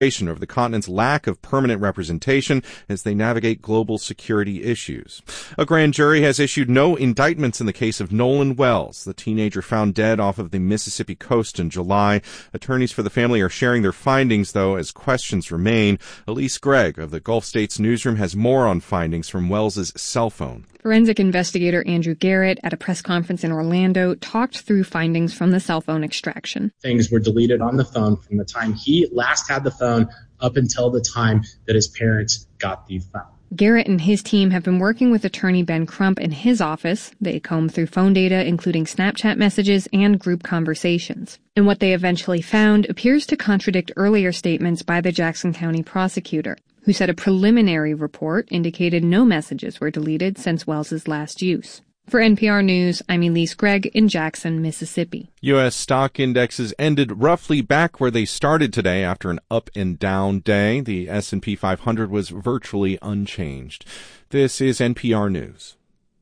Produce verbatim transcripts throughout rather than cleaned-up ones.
over the continent's lack of permanent representation as they navigate global security issues. A grand jury has issued no indictments in the case of Nolan Wells, the teenager found dead off of the Mississippi coast in July. Attorneys for the family are sharing their findings, though, as questions remain. Elise Gregg of the Gulf States newsroom has more on findings from Wells's cell phone. Forensic investigator Andrew Garrett at a press conference in Orlando talked through findings from the cell phone extraction. Things were deleted on the phone from the time he last had the phone up until the time that his parents got the phone. Garrett and his team have been working with attorney Ben Crump in his office. They combed through phone data, including Snapchat messages and group conversations. And what they eventually found appears to contradict earlier statements by the Jackson County prosecutor, who said a preliminary report indicated no messages were deleted since Wells's last use. For N P R News, I'm Elise Gregg in Jackson, Mississippi. U S stock indexes ended roughly back where they started today after an up and down day. The S and P five hundred was virtually unchanged. This is N P R News.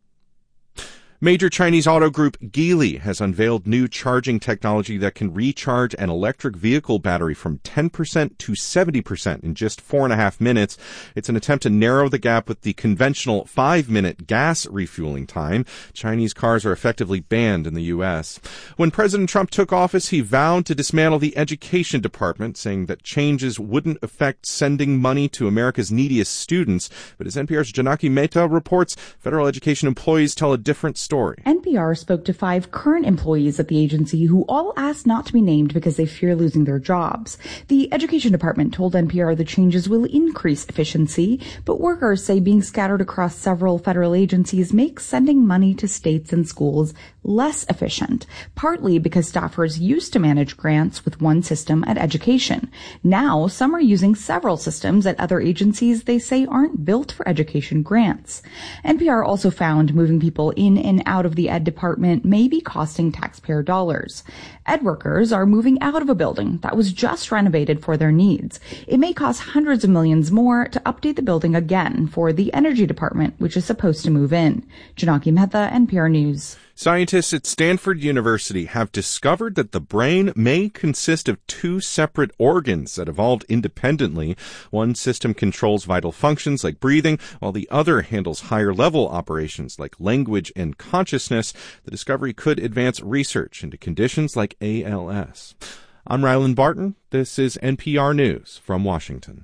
Major Chinese auto group Geely has unveiled new charging technology that can recharge an electric vehicle battery from ten percent to seventy percent in just four and a half minutes. It's an attempt to narrow the gap with the conventional five-minute gas refueling time. Chinese cars are effectively banned in the U S. When President Trump took office, he vowed to dismantle the education department, saying that changes wouldn't affect sending money to America's neediest students. But as N P R's Janaki Mehta reports, federal education employees tell a different story. Story. N P R spoke to five current employees at the agency who all asked not to be named because they fear losing their jobs. The education department told N P R the changes will increase efficiency, but workers say being scattered across several federal agencies makes sending money to states and schools less efficient, partly because staffers used to manage grants with one system at education. Now, some are using several systems at other agencies they say aren't built for education grants. N P R also found moving people in and out of the ed department may be costing taxpayer dollars. Ed workers are moving out of a building that was just renovated for their needs. It may cost hundreds of millions more to update the building again for the energy department, which is supposed to move in. Janaki Mehta, N P R News. Scientists at Stanford University have discovered that the brain may consist of two separate organs that evolved independently. One system controls vital functions like breathing, while the other handles higher-level operations like language and consciousness. The discovery could advance research into conditions like A L S. I'm Ryland Barton. This is N P R News from Washington.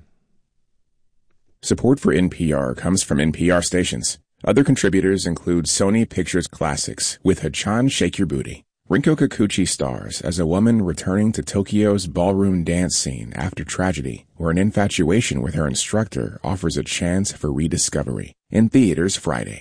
Support for N P R comes from N P R stations. Other contributors include Sony Pictures Classics with Hachan Shake Your Booty. Rinko Kikuchi stars as a woman returning to Tokyo's ballroom dance scene after tragedy, where an infatuation with her instructor offers a chance for rediscovery. In theaters Friday.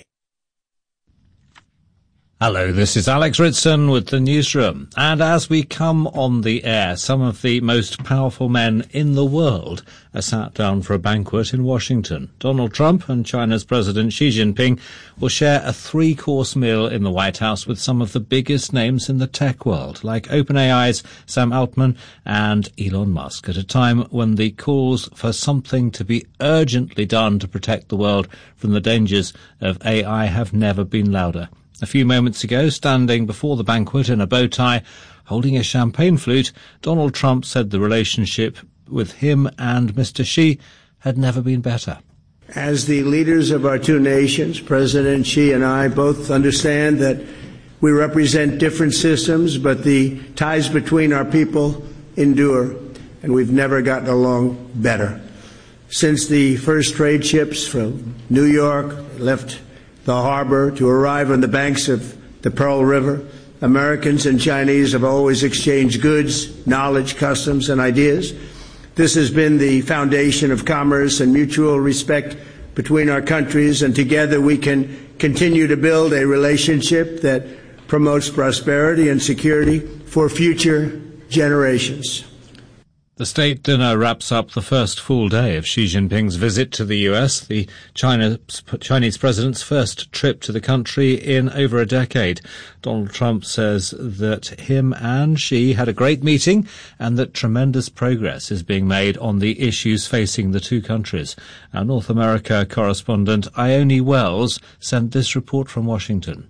Hello, this is Alex Ritson with the newsroom. And as we come on the air, some of the most powerful men in the world are sat down for a banquet in Washington. Donald Trump and China's President Xi Jinping will share a three-course meal in the White House with some of the biggest names in the tech world, like OpenAI's Sam Altman and Elon Musk, at a time when the calls for something to be urgently done to protect the world from the dangers of A I have never been louder. A few moments ago, standing before the banquet in a bow tie, holding a champagne flute, Donald Trump said the relationship with him and Mister Xi had never been better. As the leaders of our two nations, President Xi and I both understand that we represent different systems, but the ties between our people endure, and we've never gotten along better. Since the first trade ships from New York left the harbor to arrive on the banks of the Pearl River, Americans and Chinese have always exchanged goods, knowledge, customs, and ideas. This has been the foundation of commerce and mutual respect between our countries, and together we can continue to build a relationship that promotes prosperity and security for future generations. The state dinner wraps up the first full day of Xi Jinping's visit to the U S, the China, Chinese president's first trip to the country in over a decade. Donald Trump says that him and Xi had a great meeting and that tremendous progress is being made on the issues facing the two countries. Our North America correspondent Ione Wells sent this report from Washington.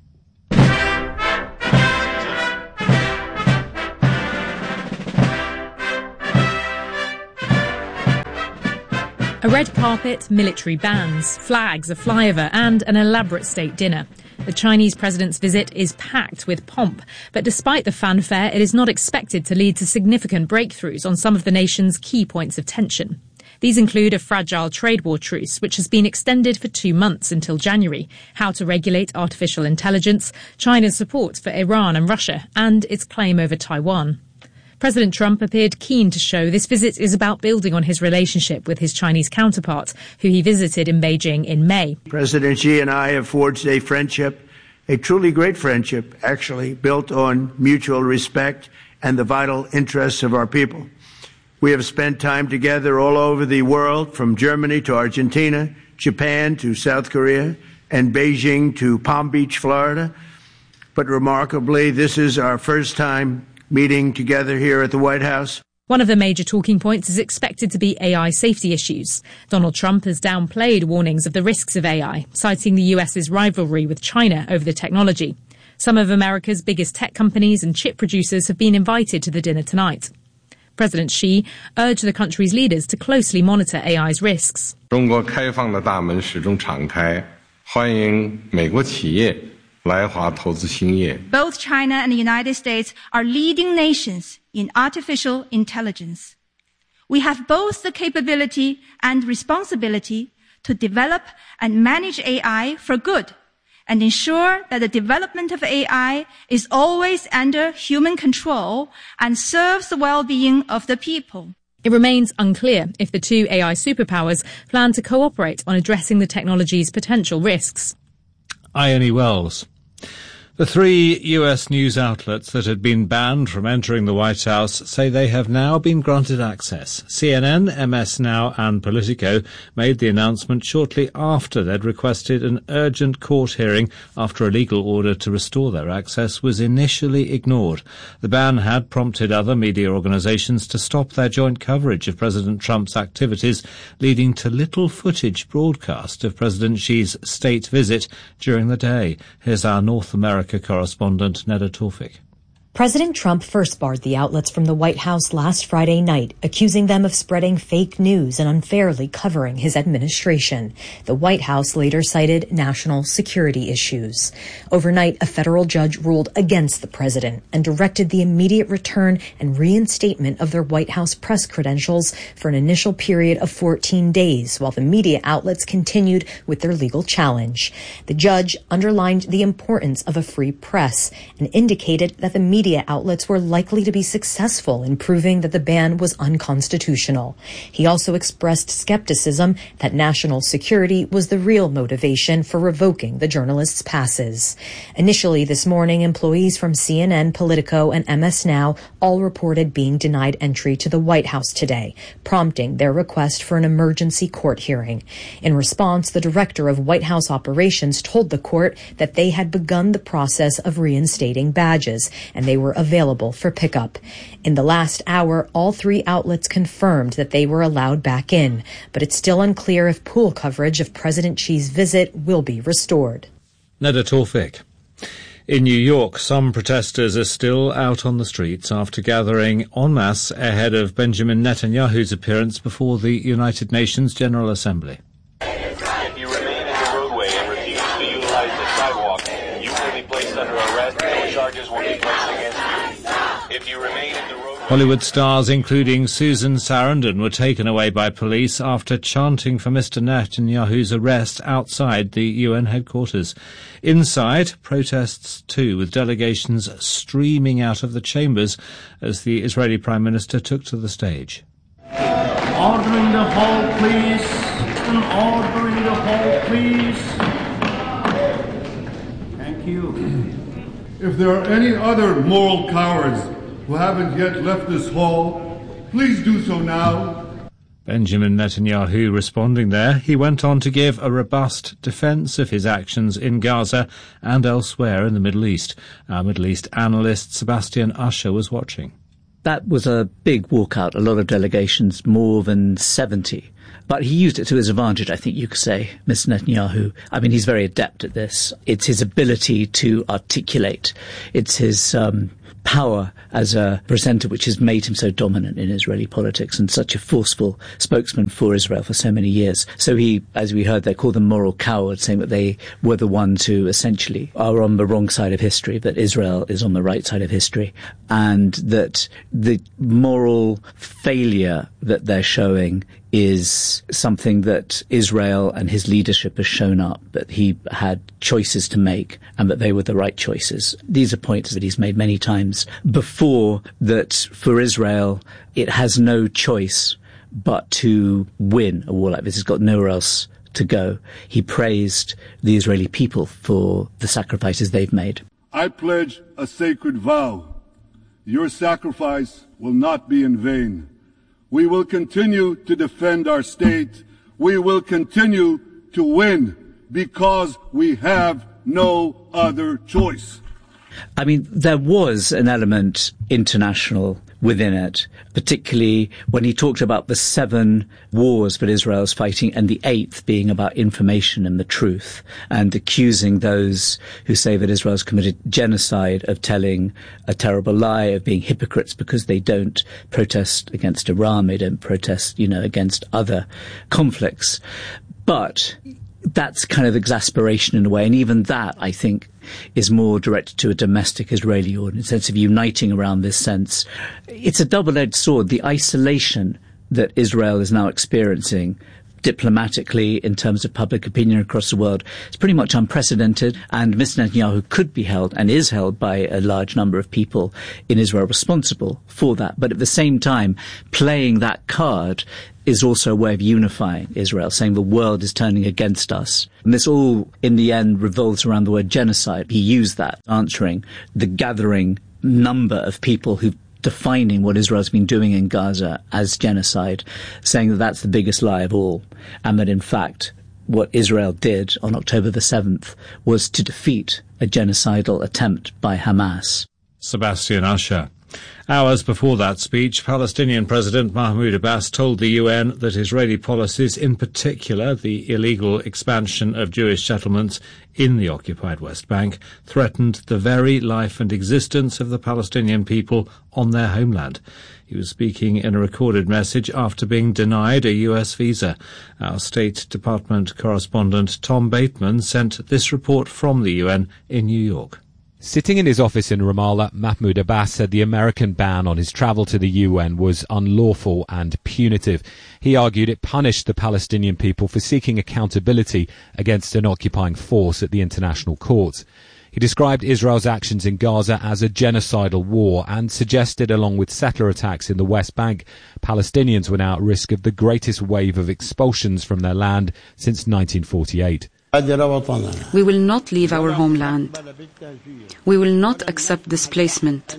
A red carpet, military bands, flags, a flyover and an elaborate state dinner. The Chinese president's visit is packed with pomp, but despite the fanfare, it is not expected to lead to significant breakthroughs on some of the nation's key points of tension. These include a fragile trade war truce, which has been extended for two months until January, how to regulate artificial intelligence, China's support for Iran and Russia, and its claim over Taiwan. President Trump appeared keen to show this visit is about building on his relationship with his Chinese counterpart, who he visited in Beijing in May. President Xi and I have forged a friendship, a truly great friendship, actually, built on mutual respect and the vital interests of our people. We have spent time together all over the world, from Germany to Argentina, Japan to South Korea, and Beijing to Palm Beach, Florida. But remarkably, this is our first time meeting together here at the White House. One of the major talking points is expected to be A I safety issues. Donald Trump has downplayed warnings of the risks of A I, citing the U S's rivalry with China over the technology. Some of America's biggest tech companies and chip producers have been invited to the dinner tonight. President Xi urged the country's leaders to closely monitor A I's risks. 中国开放的大门始终敞开，欢迎美国企业 Both China and the United States are leading nations in artificial intelligence. We have both the capability and responsibility to develop and manage A I for good and ensure that the development of A I is always under human control and serves the well-being of the people. It remains unclear if the two A I superpowers plan to cooperate on addressing the technology's potential risks. Ione Wells. The three U S news outlets that had been banned from entering the White House say they have now been granted access. C N N, M S Now and Politico made the announcement shortly after they'd requested an urgent court hearing after a legal order to restore their access was initially ignored. The ban had prompted other media organizations to stop their joint coverage of President Trump's activities, leading to little footage broadcast of President Xi's state visit during the day. Here's our North America correspondent Neda Tawfik. President Trump first barred the outlets from the White House last Friday night, accusing them of spreading fake news and unfairly covering his administration. The White House later cited national security issues. Overnight, a federal judge ruled against the president and directed the immediate return and reinstatement of their White House press credentials for an initial period of fourteen days, while the media outlets continued with their legal challenge. The judge underlined the importance of a free press and indicated that the media Media outlets were likely to be successful in proving that the ban was unconstitutional. He also expressed skepticism that national security was the real motivation for revoking the journalists' passes. Initially this morning, employees from C N N, Politico, and M S Now all reported being denied entry to the White House today, prompting their request for an emergency court hearing. In response, the director of White House operations told the court that they had begun the process of reinstating badges, and they were available for pickup. In the last hour, all three outlets confirmed that they were allowed back in, but it's still unclear if pool coverage of President Xi's visit will be restored. Neda Tawfik. In New York, some protesters are still out on the streets after gathering en masse ahead of Benjamin Netanyahu's appearance before the United Nations General Assembly. If you remain in the roadway and refuse to utilize the sidewalk, you will be placed under arrest and charges will be placed against you. If you remain in the roadway... Hollywood stars including Susan Sarandon were taken away by police after chanting for Mister Netanyahu's arrest outside the U N headquarters. Inside, protests too, with delegations streaming out of the chambers as the Israeli Prime Minister took to the stage. Order in the hall, please. Order in the hall, please. Thank you. If there are any other moral cowards who haven't yet left this hall, please do so now. Benjamin Netanyahu responding there. He went on to give a robust defence of his actions in Gaza and elsewhere in the Middle East. Our Middle East analyst Sebastian Usher was watching. That was a big walkout, a lot of delegations, more than seventy. But he used it to his advantage, I think you could say, Mister Netanyahu. I mean, he's very adept at this. It's his ability to articulate. It's his um, power as a presenter, which has made him so dominant in Israeli politics and such a forceful spokesman for Israel for so many years. So he, as we heard, they call them moral cowards, saying that they were the ones who essentially are on the wrong side of history, that Israel is on the right side of history, and that the moral failure that they're showing is something that Israel and his leadership has shown up, that he had choices to make and that they were the right choices. These are points that he's made many times before, that for Israel, it has no choice but to win a war like this. It's got nowhere else to go. He praised the Israeli people for the sacrifices they've made. I pledge a sacred vow. Your sacrifice will not be in vain. We will continue to defend our state. We will continue to win because we have no other choice. I mean, there was an element international within it, particularly when he talked about the seven wars that Israel is fighting and the eighth being about information and the truth, and accusing those who say that Israel has committed genocide of telling a terrible lie, of being hypocrites because they don't protest against Iran, they don't protest, you know, against other conflicts. But that's kind of exasperation in a way, and even that, I think, is more directed to a domestic Israeli audience, sense of uniting around this sense. It's a double-edged sword. The isolation that Israel is now experiencing diplomatically in terms of public opinion across the world is pretty much unprecedented, and Mister Netanyahu could be held and is held by a large number of people in Israel responsible for that. But at the same time, playing that card is also a way of unifying Israel, saying the world is turning against us. And this all, in the end, revolves around the word genocide. He used that, answering the gathering number of people who've defining what Israel's been doing in Gaza as genocide, saying that that's the biggest lie of all, and that in fact what Israel did on October the seventh was to defeat a genocidal attempt by Hamas. Sebastian Usher. Hours before that speech, Palestinian President Mahmoud Abbas told the U N that Israeli policies, in particular the illegal expansion of Jewish settlements in the occupied West Bank, threatened the very life and existence of the Palestinian people on their homeland. He was speaking in a recorded message after being denied a U S visa. Our State Department correspondent Tom Bateman sent this report from the U N in New York. Sitting in his office in Ramallah, Mahmoud Abbas said the American ban on his travel to the U N was unlawful and punitive. He argued it punished the Palestinian people for seeking accountability against an occupying force at the international courts. He described Israel's actions in Gaza as a genocidal war and suggested, along with settler attacks in the West Bank, Palestinians were now at risk of the greatest wave of expulsions from their land since nineteen forty-eight. We will not leave our homeland. We will not accept displacement.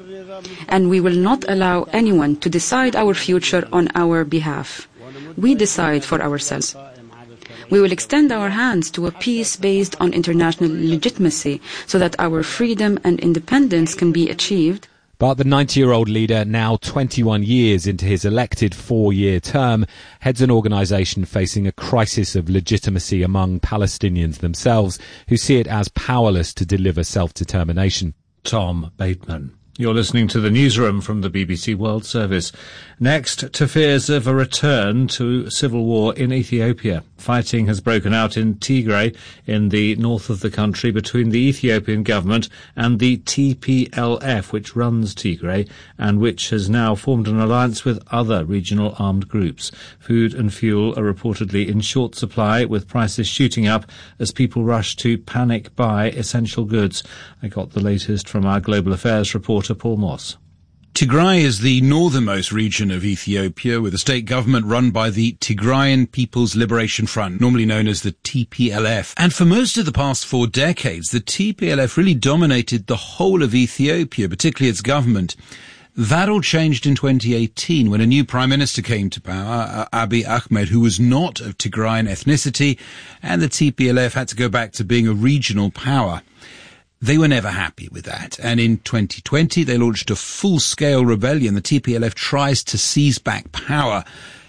And we will not allow anyone to decide our future on our behalf. We decide for ourselves. We will extend our hands to a peace based on international legitimacy so that our freedom and independence can be achieved. But the ninety-year-old leader, now twenty-one years into his elected four-year term, heads an organisation facing a crisis of legitimacy among Palestinians themselves, who see it as powerless to deliver self-determination. Tom Bateman. You're listening to the newsroom from the B B C World Service. Next, to fears of a return to civil war in Ethiopia. Fighting has broken out in Tigray, in the north of the country, between the Ethiopian government and the T P L F, which runs Tigray, and which has now formed an alliance with other regional armed groups. Food and fuel are reportedly in short supply, with prices shooting up as people rush to panic buy essential goods. I got the latest from our Global Affairs reporter, Paul Moss. Tigray is the northernmost region of Ethiopia, with a state government run by the Tigrayan People's Liberation Front, normally known as the T P L F. And for most of the past four decades, the T P L F really dominated the whole of Ethiopia, particularly its government. That all changed in twenty eighteen when a new prime minister came to power, Abiy Ahmed, who was not of Tigrayan ethnicity, and the T P L F had to go back to being a regional power. They were never happy with that, and in twenty twenty they launched a full-scale rebellion. The T P L F tries to seize back power.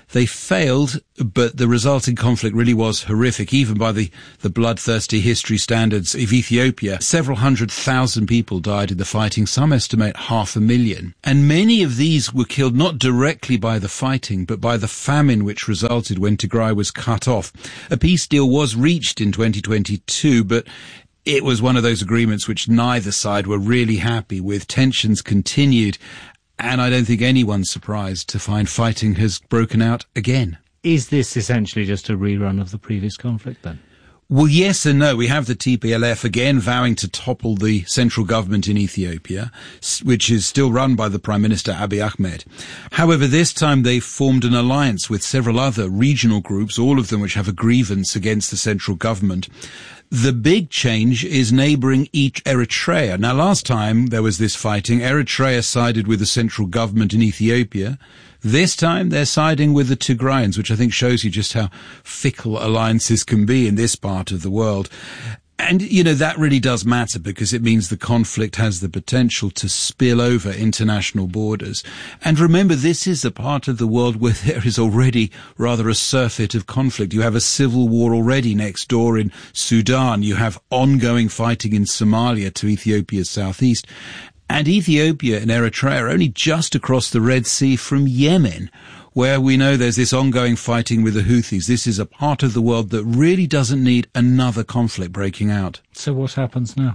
They failed, but the resulting conflict really was horrific, even by the, the bloodthirsty history standards of Ethiopia. Several hundred thousand people died in the fighting, some estimate half a million. And many of these were killed not directly by the fighting, but by the famine which resulted when Tigray was cut off. A peace deal was reached in twenty twenty-two, but it was one of those agreements which neither side were really happy with. Tensions continued, and I don't think anyone's surprised to find fighting has broken out again. Is this essentially just a rerun of the previous conflict then? Well, yes and no. We have the T P L F again vowing to topple the central government in Ethiopia, which is still run by the Prime Minister Abiy Ahmed. However, this time they formed an alliance with several other regional groups, all of them which have a grievance against the central government. The big change is neighbouring Eritrea. Now, last time there was this fighting, Eritrea sided with the central government in Ethiopia. This time they're siding with the Tigrayans, which I think shows you just how fickle alliances can be in this part of the world. And, you know, that really does matter because it means the conflict has the potential to spill over international borders. And remember, this is a part of the world where there is already rather a surfeit of conflict. You have a civil war already next door in Sudan. You have ongoing fighting in Somalia to Ethiopia's southeast. And Ethiopia and Eritrea are only just across the Red Sea from Yemen, where we know there's this ongoing fighting with the Houthis. This is a part of the world that really doesn't need another conflict breaking out. So what happens now?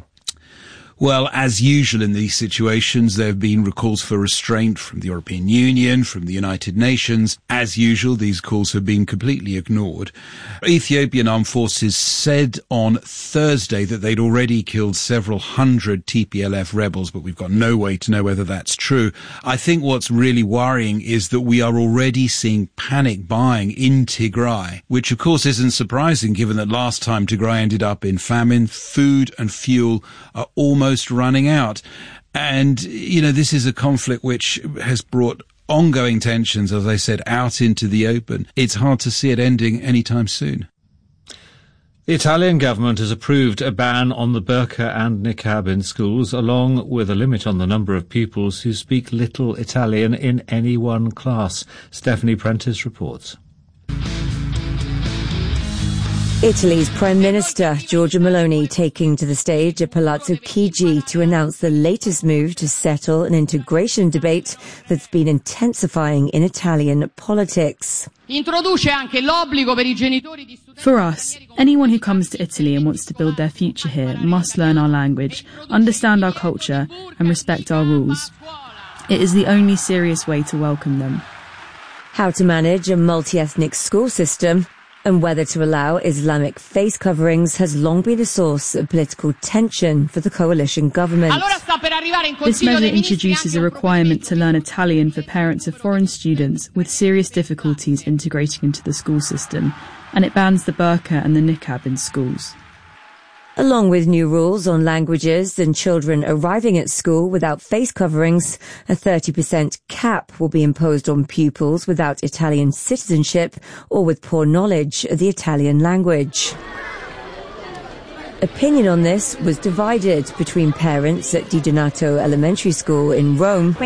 Well, as usual in these situations, there have been calls for restraint from the European Union, from the United Nations. As usual, these calls have been completely ignored. Ethiopian armed forces said on Thursday that they'd already killed several hundred T P L F rebels, but we've got no way to know whether that's true. I think what's really worrying is that we are already seeing panic buying in Tigray, which of course isn't surprising given that last time Tigray ended up in famine. Food and fuel are almost running out. And, you know, this is a conflict which has brought ongoing tensions, as I said, out into the open. It's hard to see it ending anytime soon. The Italian government has approved a ban on the burqa and niqab in schools, along with a limit on the number of pupils who speak little Italian in any one class. Stephanie Prentice reports. Italy's Prime Minister, Giorgia Meloni, taking to the stage at Palazzo Chigi to announce the latest move to settle an integration debate that's been intensifying in Italian politics. For us, anyone who comes to Italy and wants to build their future here must learn our language, understand our culture, and respect our rules. It is the only serious way to welcome them. How to manage a multi-ethnic school system and whether to allow Islamic face coverings has long been a source of political tension for the coalition government. This measure introduces a requirement to learn Italian for parents of foreign students with serious difficulties integrating into the school system, and it bans the burqa and the niqab in schools. Along with new rules on languages and children arriving at school without face coverings, a thirty percent cap will be imposed on pupils without Italian citizenship or with poor knowledge of the Italian language. Opinion on this was divided between parents at Di Donato Elementary School in Rome,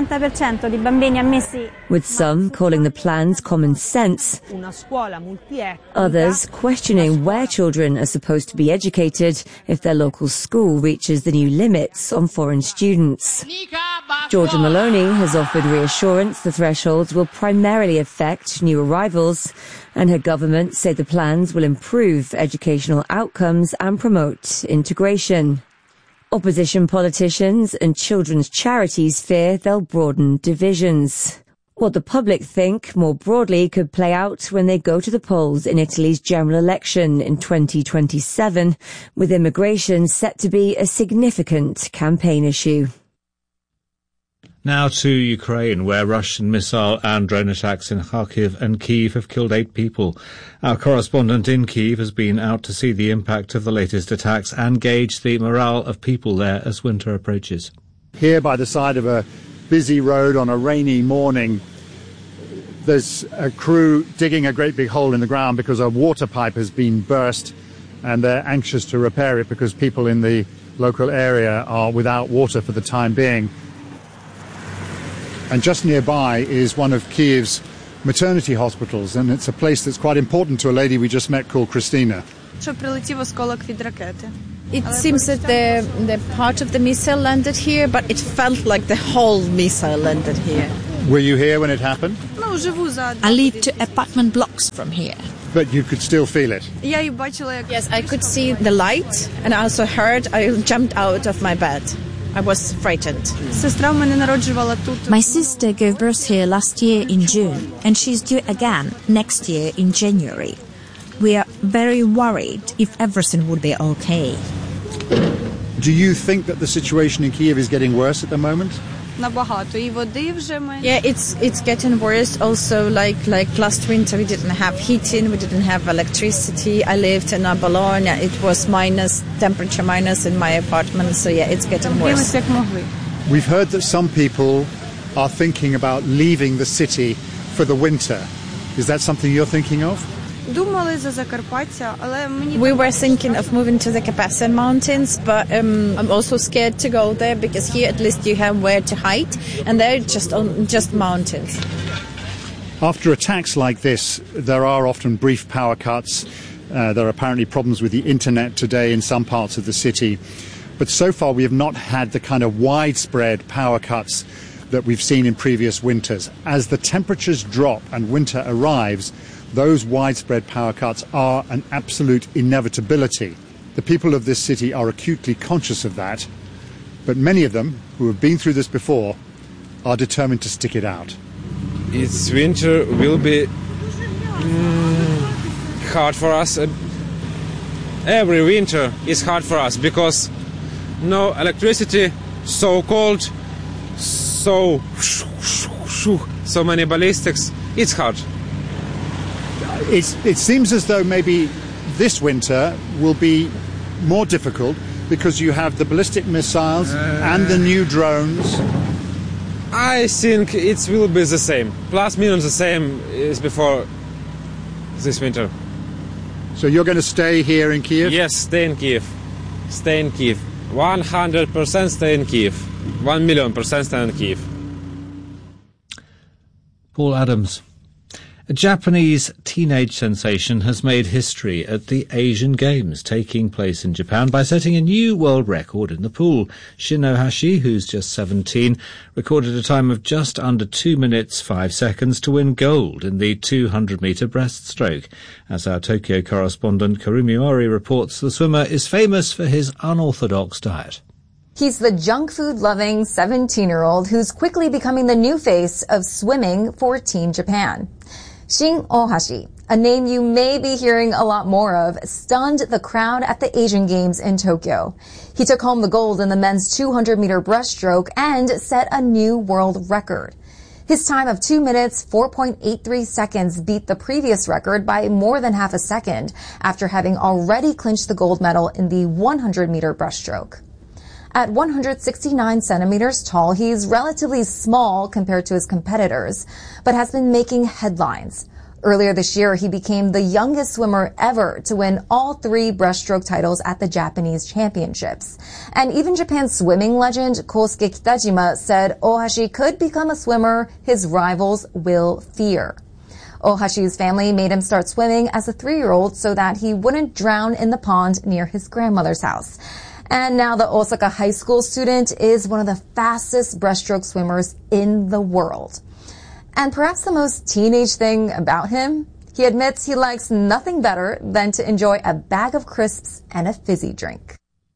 with some calling the plans common sense, others questioning where children are supposed to be educated if their local school reaches the new limits on foreign students. Giorgia Meloni has offered reassurance the thresholds will primarily affect new arrivals, and her government say the plans will improve educational outcomes and promote integration. Opposition politicians and children's charities fear they'll broaden divisions. What the public think more broadly could play out when they go to the polls in Italy's general election in twenty twenty-seven, with immigration set to be a significant campaign issue. Now to Ukraine, where Russian missile and drone attacks in Kharkiv and Kyiv have killed eight people. Our correspondent in Kyiv has been out to see the impact of the latest attacks and gauge the morale of people there as winter approaches. Here by the side of a busy road on a rainy morning, there's a crew digging a great big hole in the ground because a water pipe has been burst, and they're anxious to repair it because people in the local area are without water for the time being. And just nearby is one of Kyiv's maternity hospitals, and it's a place that's quite important to a lady we just met called Christina. It seems that the, the part of the missile landed here, but it felt like the whole missile landed here. Were you here when it happened? I live two apartment blocks from here. But you could still feel it? Yes, I could see the light, and I also heard, I jumped out of my bed. I was frightened. My sister gave birth here last year in June, and she's due again next year in January. We are very worried if everything would be okay. Do you think that the situation in Kiev is getting worse at the moment? Yeah, it's it's getting worse. Also, like like last winter, we didn't have heating, we didn't have electricity. I lived in a Bologna. It was minus temperature minus in my apartment. So yeah, it's getting worse. We've heard that some people are thinking about leaving the city for the winter. Is that something you're thinking of? We were thinking of moving to the Carpathian Mountains, but um, I'm also scared to go there because here at least you have where to hide, and there it's just on, just mountains. After attacks like this, there are often brief power cuts. Uh, there are apparently problems with the internet today in some parts of the city. But so far we have not had the kind of widespread power cuts that we've seen in previous winters. As the temperatures drop and winter arrives, those widespread power cuts are an absolute inevitability. The people of this city are acutely conscious of that, but many of them, who have been through this before, are determined to stick it out. It's winter will be mm, hard for us. Every winter is hard for us because no electricity, so cold, so so many ballistics. It's hard. It's, it seems as though maybe this winter will be more difficult because you have the ballistic missiles uh, and the new drones. I think it will be the same, plus minus the same as before this winter. So you're going to stay here in Kiev? Yes, stay in Kiev. Stay in Kiev. one hundred percent stay in Kiev. One million percent stay in Kiev. Paul Adams. A Japanese teenage sensation has made history at the Asian Games taking place in Japan by setting a new world record in the pool. Shin Ohashi, who's just seventeen, recorded a time of just under two minutes five seconds to win gold in the two hundred metre breaststroke. As our Tokyo correspondent Karumi Mori reports, the swimmer is famous for his unorthodox diet. He's the junk food-loving seventeen-year-old who's quickly becoming the new face of swimming for Team Japan. Shin Ohashi, a name you may be hearing a lot more of, stunned the crowd at the Asian Games in Tokyo. He took home the gold in the men's two hundred metre breaststroke and set a new world record. His time of two minutes, four point eight three seconds beat the previous record by more than half a second after having already clinched the gold medal in the one hundred metre breaststroke. At one hundred sixty-nine centimeters tall, he's relatively small compared to his competitors, but has been making headlines. Earlier this year, he became the youngest swimmer ever to win all three breaststroke titles at the Japanese Championships. And even Japan's swimming legend, Kosuke Kitajima, said Ohashi could become a swimmer his rivals will fear. Ohashi's family made him start swimming as a three-year-old so that he wouldn't drown in the pond near his grandmother's house. And now the Osaka high school student is one of the fastest breaststroke swimmers in the world. And perhaps the most teenage thing about him, he admits he likes nothing better than to enjoy a bag of crisps and a fizzy drink.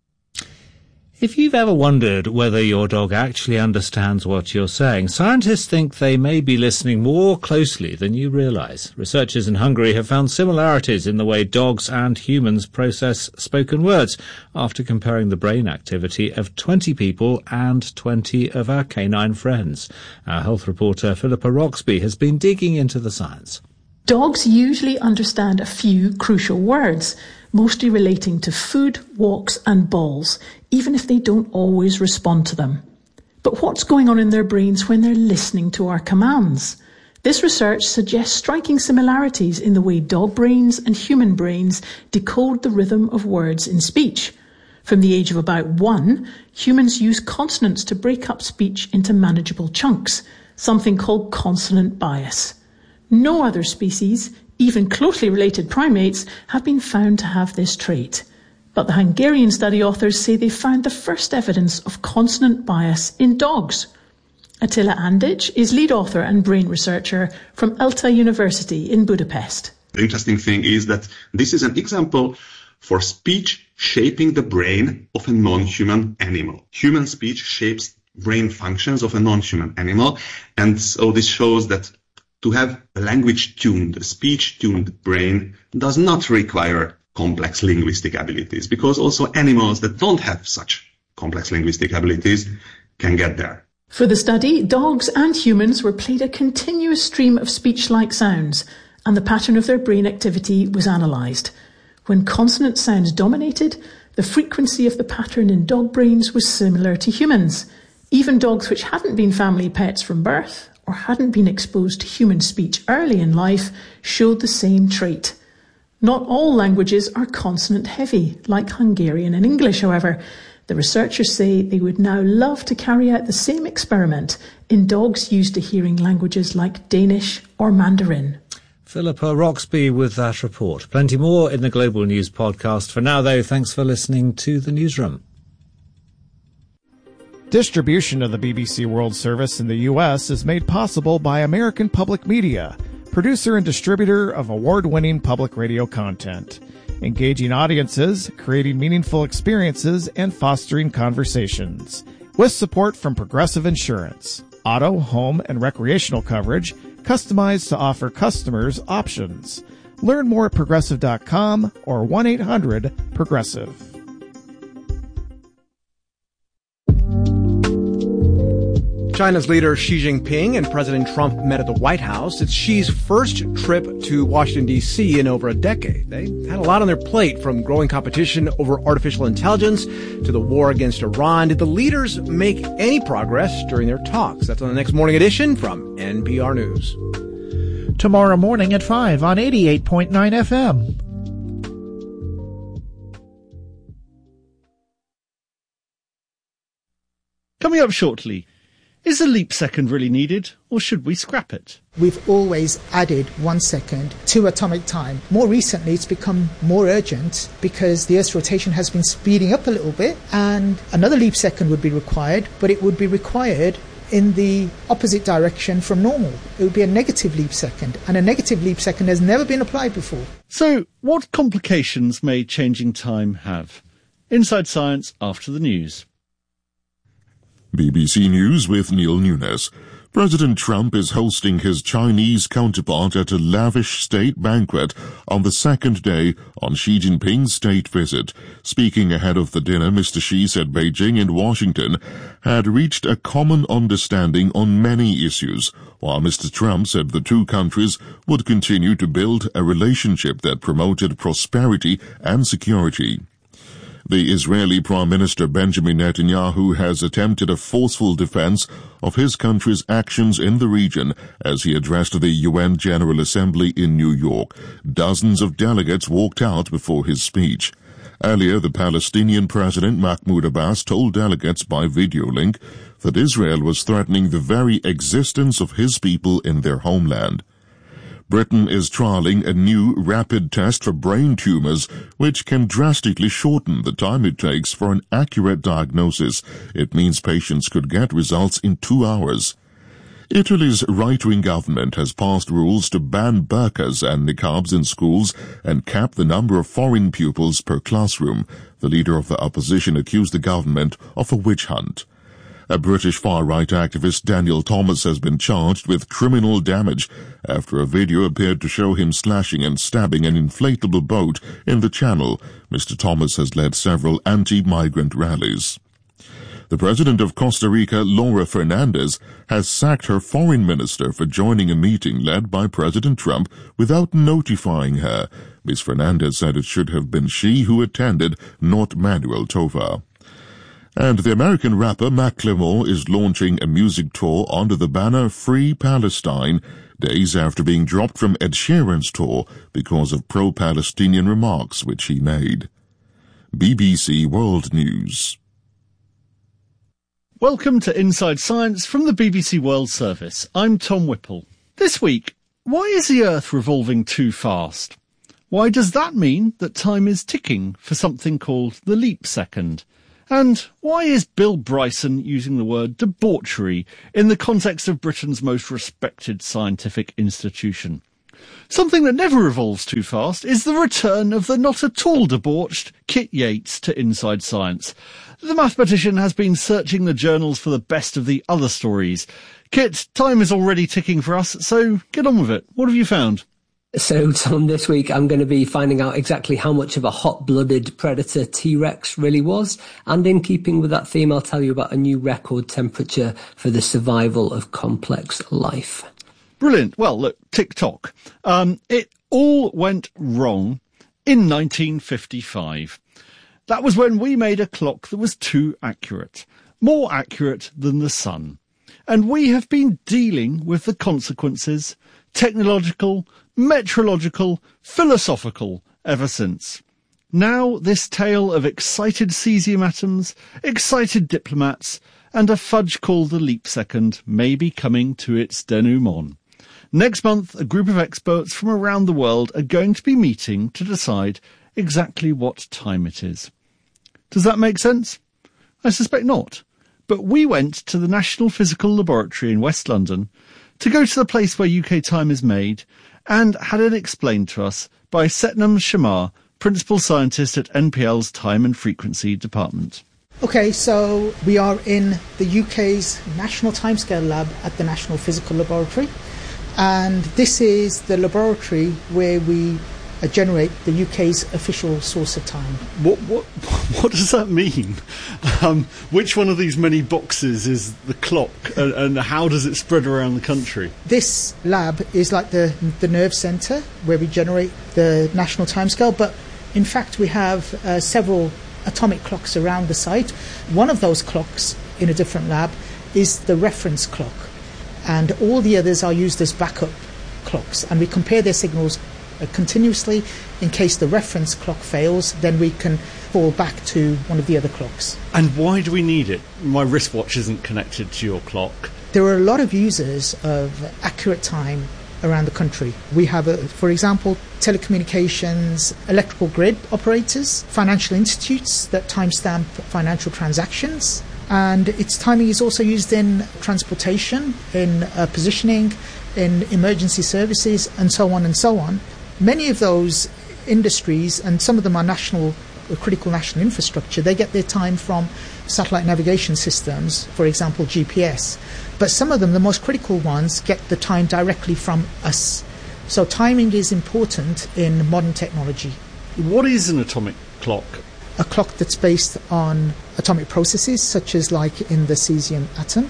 If you've ever wondered whether your dog actually understands what you're saying, scientists think they may be listening more closely than you realise. Researchers in Hungary have found similarities in the way dogs and humans process spoken words after comparing the brain activity of twenty people and twenty of our canine friends. Our health reporter Philippa Roxby has been digging into the science. Dogs usually understand a few crucial words, mostly relating to food, walks and balls, even if they don't always respond to them. But what's going on in their brains when they're listening to our commands? This research suggests striking similarities in the way dog brains and human brains decode the rhythm of words in speech. From the age of about one, humans use consonants to break up speech into manageable chunks, something called consonant bias. No other species, even closely related primates, have been found to have this trait. But the Hungarian study authors say they found the first evidence of consonant bias in dogs. Attila Andic is lead author and brain researcher from ELTE University in Budapest. The interesting thing is that this is an example for speech shaping the brain of a non-human animal. Human speech shapes brain functions of a non-human animal, and so this shows that to have a language-tuned, a speech-tuned brain does not require complex linguistic abilities, because also animals that don't have such complex linguistic abilities can get there. For the study, dogs and humans were played a continuous stream of speech-like sounds, and the pattern of their brain activity was analysed. When consonant sounds dominated, the frequency of the pattern in dog brains was similar to humans. Even dogs which hadn't been family pets from birth or hadn't been exposed to human speech early in life showed the same trait. Not all languages are consonant-heavy, like Hungarian and English, however. The researchers say they would now love to carry out the same experiment in dogs used to hearing languages like Danish or Mandarin. Philippa Roxby with that report. Plenty more in the Global News podcast. For now, though, thanks for listening to The Newsroom. Distribution of the B B C World Service in the U S is made possible by American Public Media, producer and distributor of award-winning public radio content, engaging audiences, creating meaningful experiences, and fostering conversations. With support from Progressive Insurance, auto, home, and recreational coverage, customized to offer customers options. Learn more at progressive dot com or one eight hundred progressive. China's leader Xi Jinping and President Trump met at the White House. It's Xi's first trip to Washington, D C in over a decade. They had a lot on their plate, from growing competition over artificial intelligence to the war against Iran. Did the leaders make any progress during their talks? That's on the next Morning Edition from N P R News. Tomorrow morning at five on eighty-eight point nine F M. Coming up shortly, is a leap second really needed, or should we scrap it? We've always added one second to atomic time. More recently, it's become more urgent because the Earth's rotation has been speeding up a little bit, and another leap second would be required, but it would be required in the opposite direction from normal. It would be a negative leap second, and a negative leap second has never been applied before. So, what complications may changing time have? Inside Science after the news. B B C News with Neil Nunes. President Trump is hosting his Chinese counterpart at a lavish state banquet on the second day on Xi Jinping's state visit. Speaking ahead of the dinner, Mister Xi said Beijing and Washington had reached a common understanding on many issues, while Mister Trump said the two countries would continue to build a relationship that promoted prosperity and security. The Israeli Prime Minister Benjamin Netanyahu has attempted a forceful defense of his country's actions in the region as he addressed the U N General Assembly in New York. Dozens of delegates walked out before his speech. Earlier, the Palestinian President Mahmoud Abbas told delegates by video link that Israel was threatening the very existence of his people in their homeland. Britain is trialling a new rapid test for brain tumours, which can drastically shorten the time it takes for an accurate diagnosis. It means patients could get results in two hours. Italy's right-wing government has passed rules to ban burqas and niqabs in schools and cap the number of foreign pupils per classroom. The leader of the opposition accused the government of a witch hunt. A British far-right activist, Daniel Thomas, has been charged with criminal damage after a video appeared to show him slashing and stabbing an inflatable boat in the Channel. Mister Thomas has led several anti-migrant rallies. The president of Costa Rica, Laura Fernandez, has sacked her foreign minister for joining a meeting led by President Trump without notifying her. Miz Fernandez said it should have been she who attended, not Manuel Tovar. And the American rapper Macklemore is launching a music tour under the banner Free Palestine, days after being dropped from Ed Sheeran's tour because of pro-Palestinian remarks which he made. B B C World News. Welcome to Inside Science from the B B C World Service. I'm Tom Whipple. This week, why is the Earth revolving too fast? Why does that mean that time is ticking for something called the leap second? And why is Bill Bryson using the word debauchery in the context of Britain's most respected scientific institution? Something that never revolves too fast is the return of the not at all debauched Kit Yates to Inside Science. The mathematician has been searching the journals for the best of the other stories. Kit, time is already ticking for us, so get on with it. What have you found? So, Tom, this week I'm going to be finding out exactly how much of a hot-blooded predator T-Rex really was. And in keeping with that theme, I'll tell you about a new record temperature for the survival of complex life. Brilliant. Well, look, tick-tock. Um, it all went wrong in nineteen fifty-five. That was when we made a clock that was too accurate. More accurate than the sun. And we have been dealing with the consequences, technological, meteorological, philosophical, ever since. Now this tale of excited cesium atoms, excited diplomats, and a fudge called the leap second may be coming to its denouement. Next month, a group of experts from around the world are going to be meeting to decide exactly what time it is. Does that make sense? I suspect not. But we went to the National Physical Laboratory in West London to go to the place where U K time is made and had it explained to us by Setnam Shamar, Principal Scientist at N P L's Time and Frequency Department. Okay, so we are in the U K's National Timescale Lab at the National Physical Laboratory, and this is the laboratory where we uh, generate the U K's official source of time. What what what does that mean? Um, which one of these many boxes is the clock, and, and how does it spread around the country? This lab is like the the nerve centre where we generate the national timescale, but in fact we have uh, several atomic clocks around the site. One of those clocks in a different lab is the reference clock, and all the others are used as backup clocks, and we compare their signals uh, continuously. In case the reference clock fails, then we can fall back to one of the other clocks. And why do we need it? My wristwatch isn't connected to your clock. There are a lot of users of accurate time around the country. We have, a, for example, telecommunications, electrical grid operators, financial institutes that timestamp financial transactions, and its timing is also used in transportation, in uh, positioning, in emergency services, and so on and so on. Many of those industries, and some of them are national, critical national infrastructure, they get their time from satellite navigation systems, for example G P S. But some of them, the most critical ones, get the time directly from us. So timing is important in modern technology. What is an atomic clock? A clock that's based on atomic processes, such as like in the cesium atom.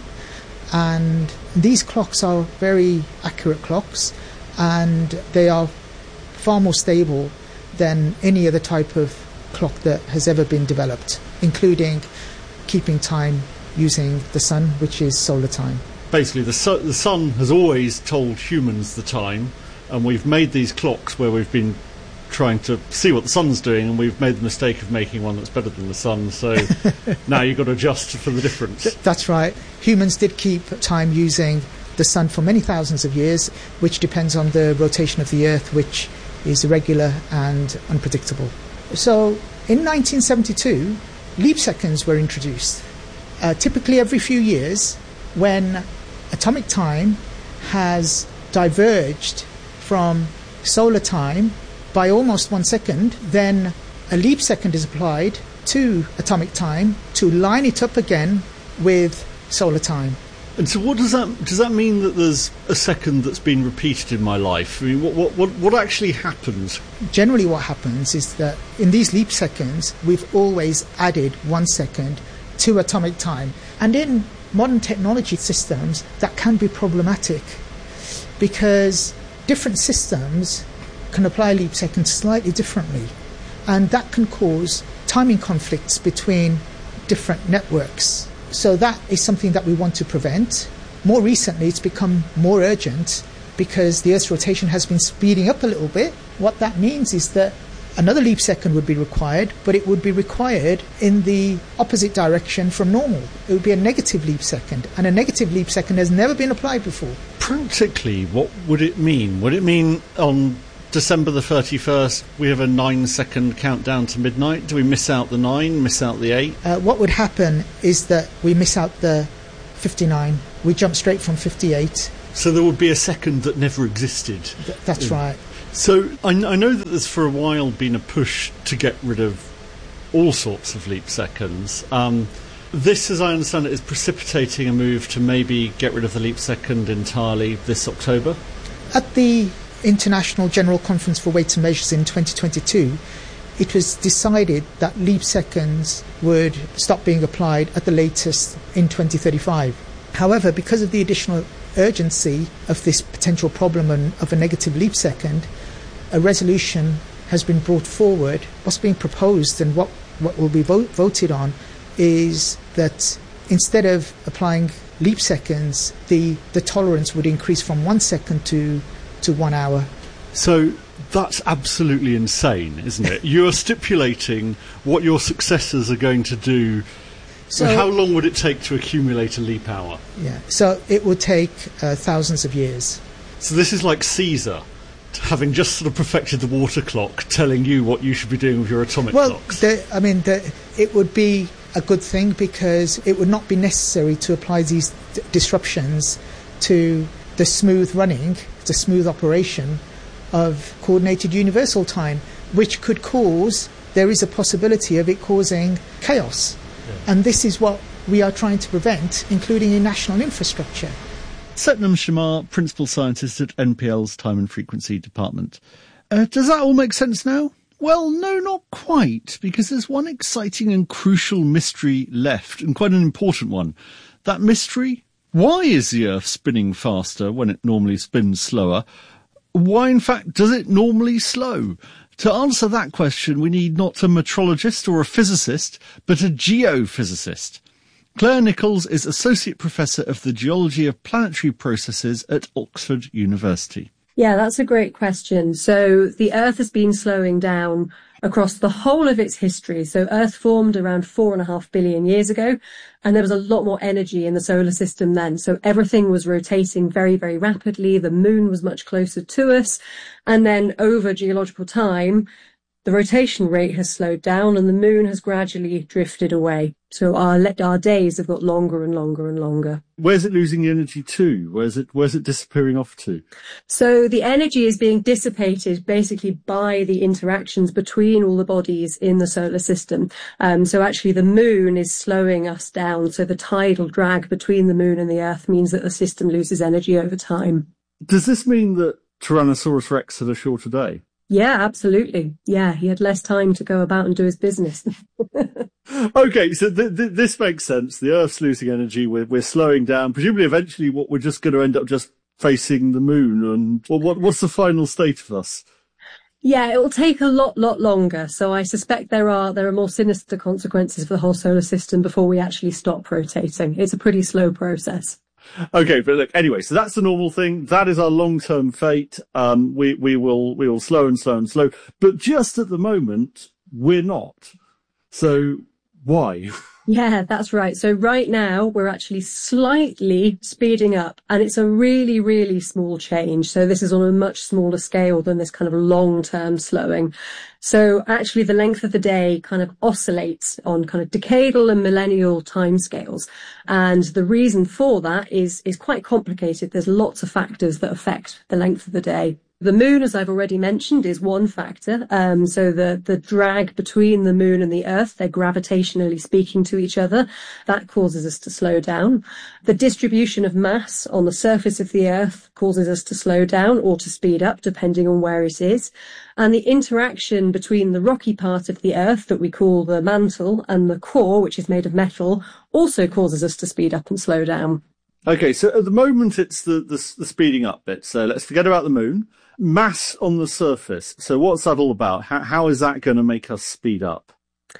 And these clocks are very accurate clocks, and they are far more stable than any other type of clock that has ever been developed, including keeping time using the sun, which is solar time. Basically, the, su- the sun has always told humans the time, and we've made these clocks where we've been trying to see what the sun's doing, and we've made the mistake of making one that's better than the sun, so now you've got to adjust for the difference. Th- that's right. Humans did keep time using the sun for many thousands of years, which depends on the rotation of the Earth, which is irregular and unpredictable. So in nineteen seventy-two, leap seconds were introduced. Uh, typically every few years, when atomic time has diverged from solar time by almost one second, then a leap second is applied to atomic time to line it up again with solar time. And so what does that does that mean, that there's a second that's been repeated in my life? I mean, what what what, what actually happens? Generally what happens is that in these leap seconds, we've always added one second to atomic time. And in modern technology systems, that can be problematic because different systems can apply leap seconds slightly differently, and that can cause timing conflicts between different networks. So that is something that we want to prevent. More recently, it's become more urgent because the Earth's rotation has been speeding up a little bit. What that means is that another leap second would be required, but it would be required in the opposite direction from normal. It would be a negative leap second, and a negative leap second has never been applied before. practically, what would it mean? Would it mean on December the thirty-first, we have a nine-second countdown to midnight? Do we miss out the nine, miss out the eight? Uh, what would happen is that we miss out the fifty-nine. We jump straight from fifty-eight. So there would be a second that never existed. Th- that's yeah. right. So I, I know that there's for a while been a push to get rid of all sorts of leap seconds. Um, this, as I understand it, is precipitating a move to maybe get rid of the leap second entirely this October? At the International General Conference for Weights and Measures in twenty twenty-two, it was decided that leap seconds would stop being applied at the latest in twenty thirty-five. However, because of the additional urgency of this potential problem of a negative leap second, a resolution has been brought forward. What's being proposed and what, what will be vote, voted on is that instead of applying leap seconds, the, the tolerance would increase from one second to, to one hour. So that's absolutely insane, isn't it? You're stipulating what your successors are going to do. So, so how long would it take to accumulate a leap hour? Yeah, so it would take uh, thousands of years. So this is like Caesar, having just sort of perfected the water clock, telling you what you should be doing with your atomic well, clocks. Well, I mean, the, it would be a good thing because it would not be necessary to apply these d- disruptions to the smooth running, the smooth operation of coordinated universal time, which could cause, there is a possibility of it causing chaos. Yeah. And this is what we are trying to prevent, including in national infrastructure. Setnam Shamar, Principal Scientist at N P L's Time and Frequency Department. Uh, does that all make sense now? Well, no, not quite, because there's one exciting and crucial mystery left, and quite an important one. That mystery? Why is the Earth spinning faster when it normally spins slower? Why, in fact, does it normally slow? To answer that question, we need not a metrologist or a physicist, but a geophysicist. Claire Nichols is Associate Professor of the Geology of Planetary Processes at Oxford University. Yeah, that's a great question. So the Earth has been slowing down across the whole of its history. So Earth formed around four and a half billion years ago, and there was a lot more energy in the solar system then. So everything was rotating very, very rapidly. The moon was much closer to us. And then over geological time, the rotation rate has slowed down and the moon has gradually drifted away. So our our days have got longer and longer and longer. Where's it losing the energy to? Where's it where's it disappearing off to? So the energy is being dissipated basically by the interactions between all the bodies in the solar system. Um, so actually the moon is slowing us down. So the tidal drag between the moon and the Earth means that the system loses energy over time. Does this mean that Tyrannosaurus Rex had a shorter day? Yeah, absolutely. Yeah, he had less time to go about and do his business. Okay, so th- th- this makes sense. The Earth's losing energy. We're, we're slowing down. Presumably, eventually, what we're just going to end up just facing the moon. And well, what, what's the final state of us? Yeah, it will take a lot, lot longer. So I suspect there are there are more sinister consequences for the whole solar system before we actually stop rotating. It's a pretty slow process. Okay, but look, anyway, so that's the normal thing. That is our long-term fate. Um, we, we will, we will slow and slow and slow. But just at the moment, we're not. So why? Yeah, that's right. So right now we're actually slightly speeding up, and it's a really, really small change. So this is on a much smaller scale than this kind of long-term slowing. So actually the length of the day kind of oscillates on kind of decadal and millennial timescales. And the reason for that is, is quite complicated. There's lots of factors that affect the length of the day. The moon, as I've already mentioned, is one factor. Um, so the, the drag between the moon and the Earth, they're gravitationally speaking to each other. That causes us to slow down. The distribution of mass on the surface of the Earth causes us to slow down or to speed up, depending on where it is. And the interaction between the rocky part of the Earth that we call the mantle and the core, which is made of metal, also causes us to speed up and slow down. Okay, so at the moment it's the, the, the speeding up bit. So let's forget about the moon. Mass on the surface. So what's that all about? How, how is that going to make us speed up?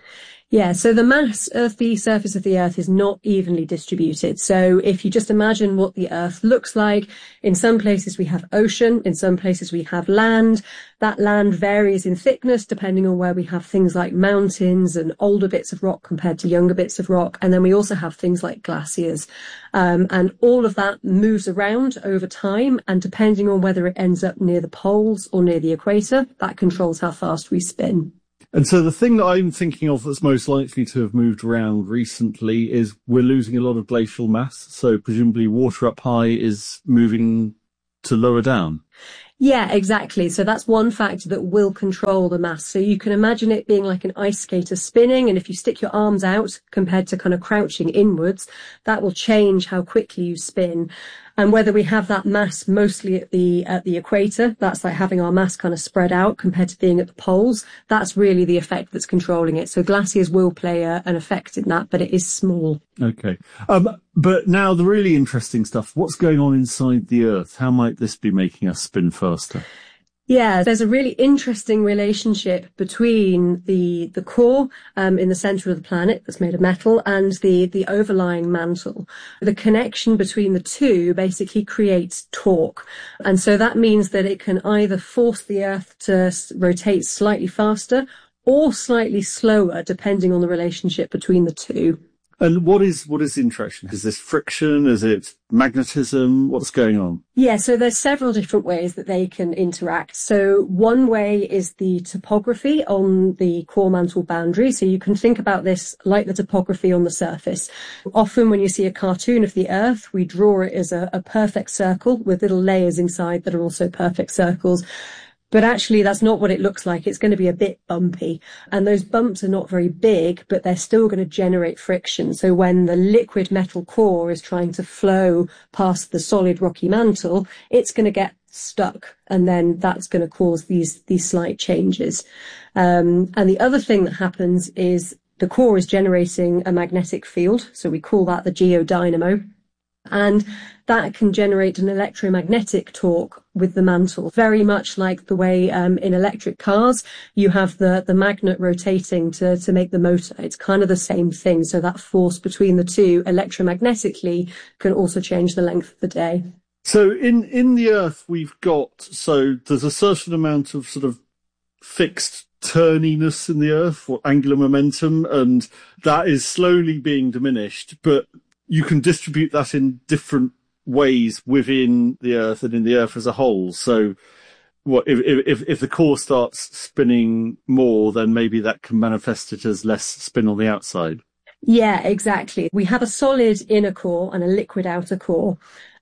Yeah, so the mass of the surface of the Earth is not evenly distributed. So if you just imagine what the Earth looks like, in some places we have ocean, in some places we have land. That land varies in thickness depending on where we have things like mountains and older bits of rock compared to younger bits of rock. And then we also have things like glaciers. Um, and all of that moves around over time. And depending on whether it ends up near the poles or near the equator, that controls how fast we spin. And so the thing that I'm thinking of that's most likely to have moved around recently is we're losing a lot of glacial mass. So presumably water up high is moving to lower down. Yeah, exactly. So that's one factor that will control the mass. So you can imagine it being like an ice skater spinning. And if you stick your arms out compared to kind of crouching inwards, that will change how quickly you spin. And whether we have that mass mostly at the at the equator, that's like having our mass kind of spread out compared to being at the poles, that's really the effect that's controlling it. So glaciers will play a, an effect in that, but it is small. Okay. Um, but now the really interesting stuff, what's going on inside the Earth? How might this be making us spin faster? Yeah, there's a really interesting relationship between the the core um, in the center of the planet that's made of metal and the the overlying mantle. The connection between the two basically creates torque. And so that means that it can either force the Earth to rotate slightly faster or slightly slower, depending on the relationship between the two. And what is what is the interaction? Is this friction? Is it magnetism? What's going on? Yeah, so there's several different ways that they can interact. So one way is the topography on the core mantle boundary. So you can think about this like the topography on the surface. Often when you see a cartoon of the Earth, we draw it as a, a perfect circle with little layers inside that are also perfect circles. But actually, that's not what it looks like. It's going to be a bit bumpy. And those bumps are not very big, but they're still going to generate friction. So when the liquid metal core is trying to flow past the solid rocky mantle, it's going to get stuck. And then that's going to cause these, these slight changes. Um, and the other thing that happens is the core is generating a magnetic field. So we call that the geodynamo. And that can generate an electromagnetic torque with the mantle, very much like the way um, in electric cars, you have the, the magnet rotating to, to make the motor. It's kind of the same thing. So that force between the two electromagnetically can also change the length of the day. So in, in the Earth, we've got, so there's a certain amount of sort of fixed turniness in the Earth or angular momentum, and that is slowly being diminished, but you can distribute that in different ways within the Earth and in the Earth as a whole. So what if, if, if the core starts spinning more, then maybe that can manifest it as less spin on the outside. Yeah, exactly. We have a solid inner core and a liquid outer core.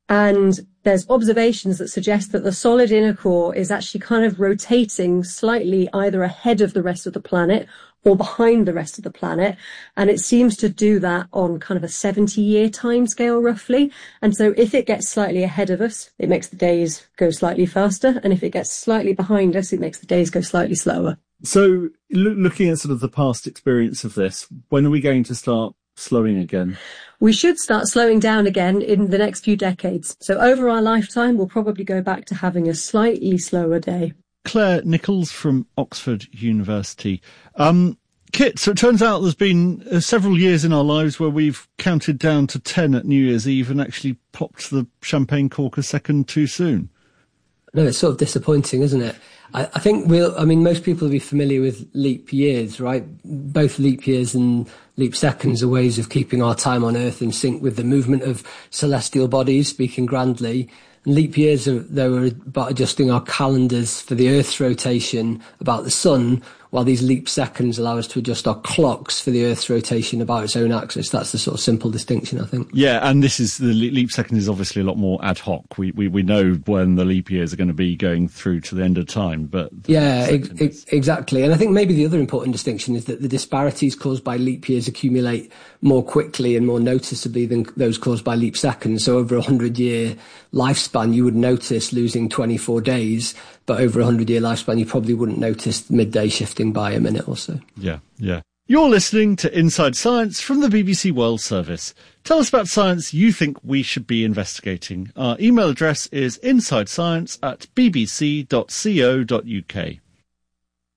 And there's observations that suggest that the solid inner core is actually kind of rotating slightly either ahead of the rest of the planet or behind the rest of the planet. And it seems to do that on kind of a seventy year time scale, roughly. And so if it gets slightly ahead of us, it makes the days go slightly faster. And if it gets slightly behind us, it makes the days go slightly slower. So lo- looking at sort of the past experience of this, when are we going to start slowing again? We should start slowing down again in the next few decades. So over our lifetime, we'll probably go back to having a slightly slower day. Claire Nichols from Oxford University. Um, Kit, so it turns out there's been uh, several years in our lives where we've counted down to ten at New Year's Eve and actually popped the champagne cork a second too soon. No, it's sort of disappointing, isn't it? I, I think we'll, I mean, most people will be familiar with leap years, right? Both leap years and leap seconds are ways of keeping our time on Earth in sync with the movement of celestial bodies, speaking grandly. And leap years, are, they were about adjusting our calendars for the Earth's rotation about the sun, while these leap seconds allow us to adjust our clocks for the Earth's rotation about its own axis. That's the sort of simple distinction, I think. Yeah, and this is, the leap second is obviously a lot more ad hoc. We we, we know when the leap years are going to be going through to the end of time, but... Yeah, ex- ex- exactly. And I think maybe the other important distinction is that the disparities caused by leap years accumulate more quickly and more noticeably than those caused by leap seconds. So over a hundred-year lifespan, you would notice losing twenty-four days, but over a hundred-year lifespan, you probably wouldn't notice midday shifting by a minute or so. Yeah, yeah. You're listening to Inside Science from the B B C World Service. Tell us about science you think we should be investigating. Our email address is insidescience at bbc dot co dot uk.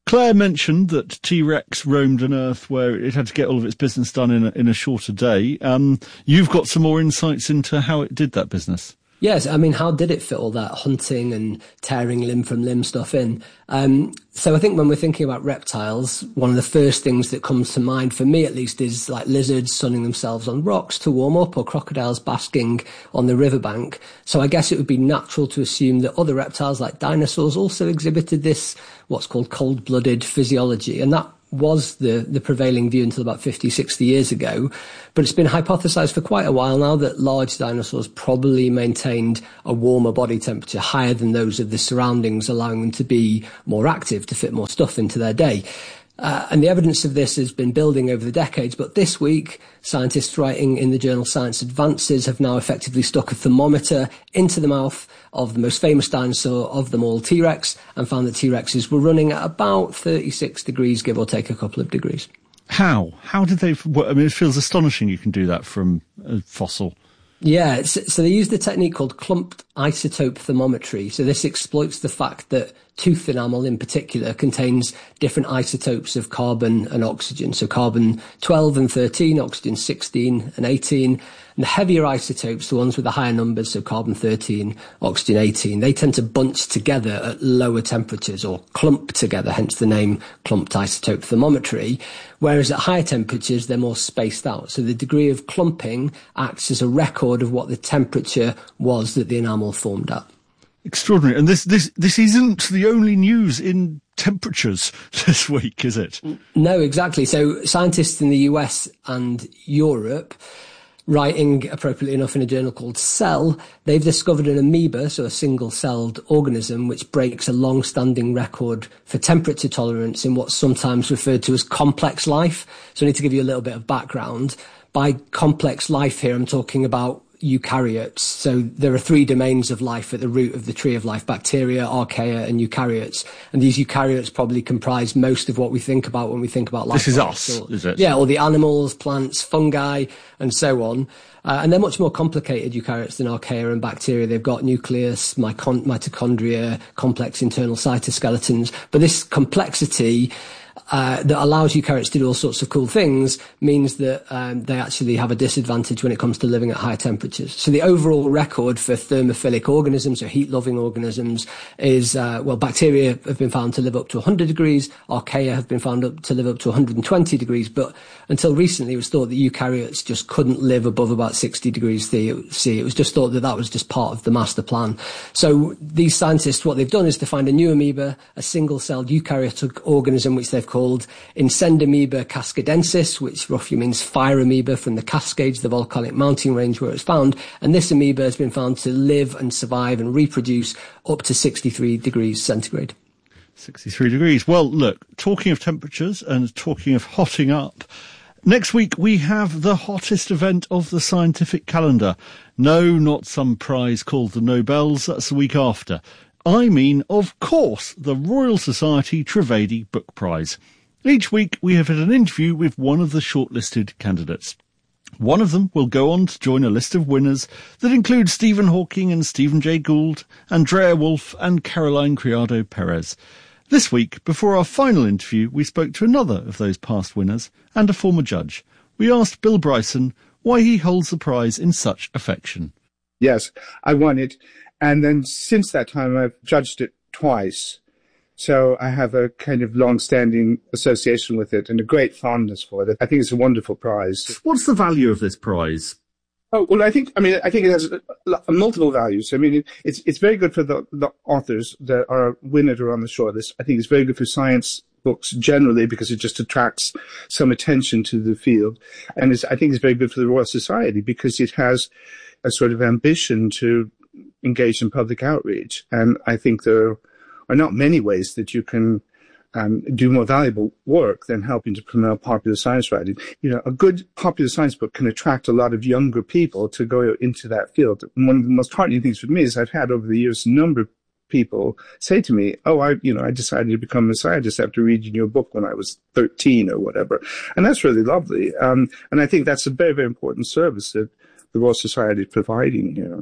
Claire mentioned that T-Rex roamed an Earth where it had to get all of its business done in a, in a shorter day. Um, you've got some more insights into how it did that business. Yes, I mean, how did it fit all that hunting and tearing limb from limb stuff in? Um, so I think when we're thinking about reptiles, one of the first things that comes to mind, for me at least, is like lizards sunning themselves on rocks to warm up, or crocodiles basking on the riverbank. So I guess it would be natural to assume that other reptiles like dinosaurs also exhibited this, what's called cold-blooded physiology. And that was the, the prevailing view until about fifty, sixty years ago. But it's been hypothesized for quite a while now that large dinosaurs probably maintained a warmer body temperature, higher than those of the surroundings, allowing them to be more active, to fit more stuff into their day. Uh, and the evidence of this has been building over the decades, but this week, scientists writing in the journal Science Advances have now effectively stuck a thermometer into the mouth of the most famous dinosaur of them all, T-Rex, and found that T-Rexes were running at about thirty-six degrees, give or take a couple of degrees. How? How did they... I mean, it feels astonishing you can do that from a fossil. Yeah, so they used a technique called clumped isotope thermometry. So this exploits the fact that tooth enamel in particular contains different isotopes of carbon and oxygen. So carbon twelve and thirteen, oxygen sixteen and eighteen. And the heavier isotopes, the ones with the higher numbers, so carbon thirteen, oxygen eighteen, they tend to bunch together at lower temperatures, or clump together, hence the name clumped isotope thermometry. Whereas at higher temperatures, they're more spaced out. So the degree of clumping acts as a record of what the temperature was that the enamel formed at. Extraordinary. And this, this, this isn't the only news in temperatures this week, is it? No, exactly. So scientists in the U S and Europe, writing appropriately enough in a journal called Cell, they've discovered an amoeba, so a single-celled organism, which breaks a long-standing record for temperature tolerance in what's sometimes referred to as complex life. So I need to give you a little bit of background. By complex life here, I'm talking about eukaryotes. So there are three domains of life at the root of the tree of life: bacteria, archaea, and eukaryotes. And these eukaryotes probably comprise most of what we think about when we think about life. This is us, or, is it? Yeah, all the animals, plants, fungi, and so on. Uh, and they're much more complicated eukaryotes than archaea and bacteria. They've got nucleus, micon- mitochondria, complex internal cytoskeletons. But this complexity Uh, that allows eukaryotes to do all sorts of cool things means that um, they actually have a disadvantage when it comes to living at high temperatures. So the overall record for thermophilic organisms, or heat-loving organisms, is, uh, well, bacteria have been found to live up to one hundred degrees, archaea have been found up to live up to one hundred twenty degrees, but until recently it was thought that eukaryotes just couldn't live above about sixty degrees C. It was just thought that that was just part of the master plan. So these scientists, what they've done is to find a new amoeba, a single-celled eukaryotic organism, which they've called Incendamoeba cascadensis, which roughly means fire amoeba, from the Cascades, the volcanic mountain range where it's found. And this amoeba has been found to live and survive and reproduce up to sixty-three degrees centigrade. sixty-three degrees. Well, look, talking of temperatures and talking of hotting up, next week we have the hottest event of the scientific calendar. No, not some prize called the Nobels. That's the week after. I mean, of course, the Royal Society Trivedi Book Prize. Each week we have had an interview with one of the shortlisted candidates. One of them will go on to join a list of winners that includes Stephen Hawking and Stephen Jay Gould, Andrea Wolf and Caroline Criado Perez. This week, before our final interview, we spoke to another of those past winners and a former judge. We asked Bill Bryson why he holds the prize in such affection. Yes, I won it. And then since that time, I've judged it twice. So I have a kind of long-standing association with it and a great fondness for it. I think it's a wonderful prize. What's the value of this prize? Oh, well, I think, I mean, I think it has multiple values. I mean, it, it's, it's very good for the, the authors that are win it or on the shortlist. I think it's very good for science books generally because it just attracts some attention to the field. And it's, I think it's very good for the Royal Society because it has a sort of ambition to engage in public outreach. And I think there are not many ways that you can um, do more valuable work than helping to promote popular science writing. You know, a good popular science book can attract a lot of younger people to go into that field. And one of the most heartening things for me is I've had over the years a number of people say to me, oh, I, you know, I decided to become a scientist after reading your book when I was thirteen or whatever. And that's really lovely. Um, and I think that's a very, very important service that the Royal Society is providing here.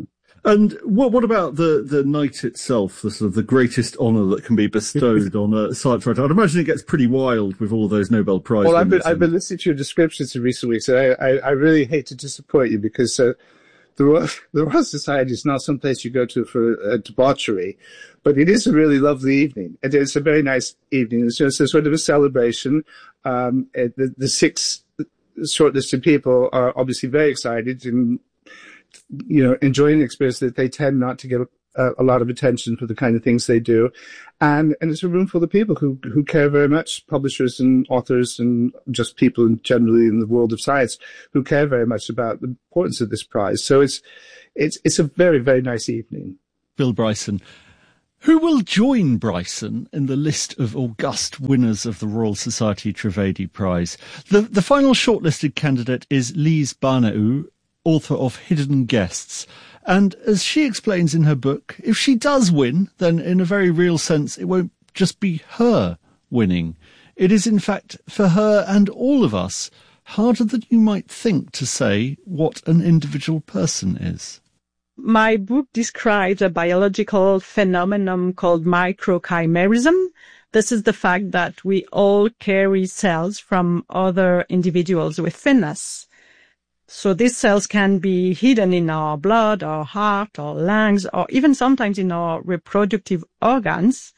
And what what about the, the night itself, the sort of the greatest honour that can be bestowed on a science writer? I'd imagine it gets pretty wild with all those Nobel Prize Well, I've been, and... I've been listening to your descriptions in recent weeks, and I, I, I really hate to disappoint you because uh, the, Royal, the Royal Society is not some place you go to for a debauchery, but it is a really lovely evening. And it's a very nice evening. It's just a sort of a celebration. Um, the, the six shortlisted people are obviously very excited and, you know, enjoying the experience that they tend not to get a, a lot of attention for the kind of things they do. And, and it's a room full of people who, who care very much, publishers and authors and just people in, generally in the world of science who care very much about the importance of this prize. So it's, it's, it's a very, very nice evening. Bill Bryson. Who will join Bryson in the list of august winners of the Royal Society Trivedi Prize? The, the final shortlisted candidate is Lise Barnault, author of Hidden Guests. And as she explains in her book, if she does win, then in a very real sense, it won't just be her winning. It is, in fact, for her and all of us, harder than you might think to say what an individual person is. My book describes a biological phenomenon called microchimerism. This is the fact that we all carry cells from other individuals within us. So these cells can be hidden in our blood, our heart, our lungs, or even sometimes in our reproductive organs.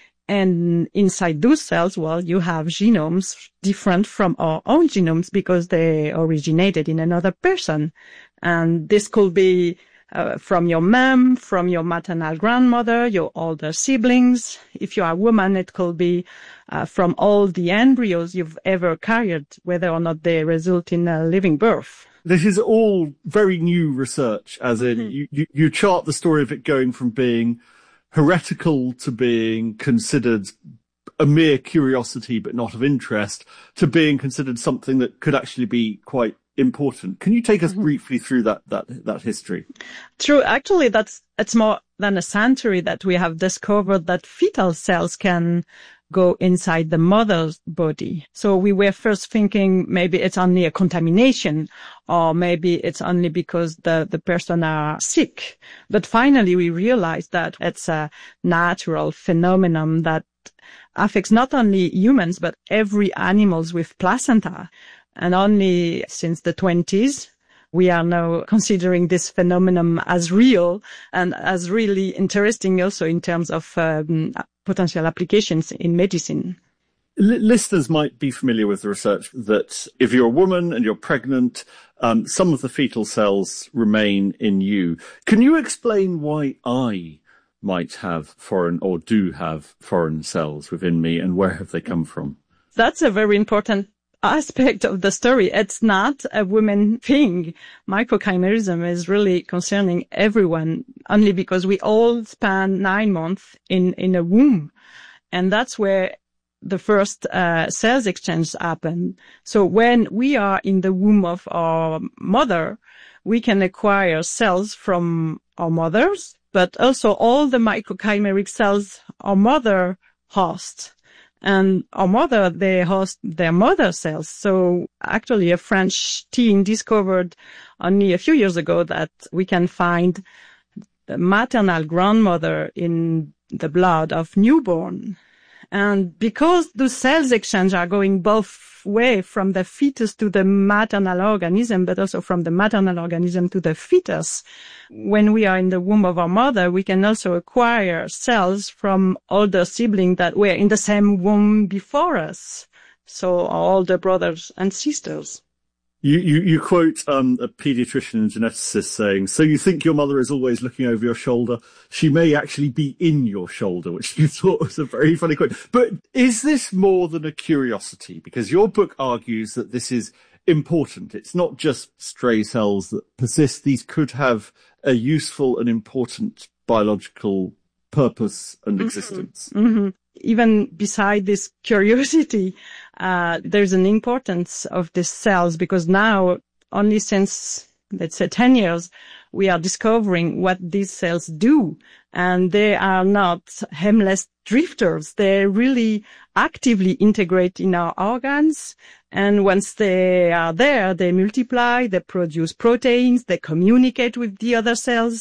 And inside those cells, well, you have genomes different from our own genomes because they originated in another person. And this could be Uh, from your mom, from your maternal grandmother, your older siblings. If you are a woman, it could be uh, from all the embryos you've ever carried, whether or not they result in a living birth. This is all very new research, as in mm-hmm. you, you, you chart the story of it going from being heretical to being considered a mere curiosity but not of interest to being considered something that could actually be quite important. Can you take us briefly through that, that, that history? True. Actually, that's, it's more than a century that we have discovered that fetal cells can go inside the mother's body. So we were first thinking maybe it's only a contamination or maybe it's only because the, the person are sick. But finally we realized that it's a natural phenomenon that affects not only humans, but every animals with placenta. And only since the twenties, we are now considering this phenomenon as real and as really interesting also in terms of um, potential applications in medicine. L- listeners might be familiar with the research that if you're a woman and you're pregnant, um, some of the fetal cells remain in you. Can you explain why I might have foreign or do have foreign cells within me and where have they come from? That's a very important aspect of the story. It's not a woman thing. Microchimerism is really concerning everyone only because we all spend nine months in, in a womb. And that's where the first uh, cells exchange happen. So when we are in the womb of our mother, we can acquire cells from our mothers, but also all the microchimeric cells our mother hosts. And our mother, they host their mother cells. So actually a French team discovered only a few years ago that we can find the maternal grandmother in the blood of newborn. And because the cells exchange are going both way from the fetus to the maternal organism, but also from the maternal organism to the fetus, when we are in the womb of our mother, we can also acquire cells from older siblings that were in the same womb before us. So our older brothers and sisters. You, you, you quote um, a paediatrician and geneticist saying, so you think your mother is always looking over your shoulder. She may actually be in your shoulder, which you thought was a very funny quote. But is this more than a curiosity? Because your book argues that this is important. It's not just stray cells that persist. These could have a useful and important biological purpose and mm-hmm. existence. Mm-hmm. Even beside this curiosity, uh, there's an importance of these cells because now, only since, let's say, ten years, we are discovering what these cells do. And they are not harmless drifters. They really actively integrate in our organs. And once they are there, they multiply, they produce proteins, they communicate with the other cells.